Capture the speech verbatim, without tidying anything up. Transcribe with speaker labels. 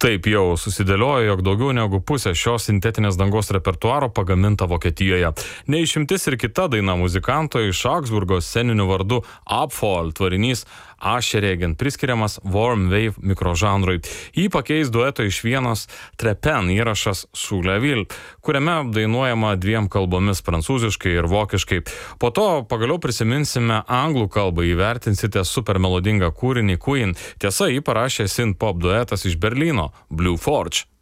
Speaker 1: Taip jau susidėliojo, jog daugiau negu pusė šios sintetinės dangos repertuaro pagaminta Vokietijoje. Neišimtis ir kita daina muzikanto iš Augsburgo sceniniu vardu Abfall tvarinys Ascheregen priskiriamas Warm Wave mikrožanrui. Jį pakeis dueto iš Vienos Trepen įrašas Suleville, kuriame dainuojama dviem kalbomis prancūziškai ir vokiškai. Po to pagaliau prisiminsime anglų kalbą, įvertinsite super melodingą kūrinį Queen. Tiesa, jį parašė synth pop duetas iš Berlyno Blue Forge.